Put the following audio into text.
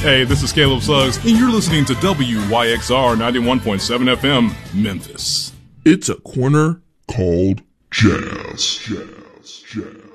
Hey, this is Caleb Suggs, and you're listening to WYXR 91.7 FM, Memphis. It's a corner called Jazz.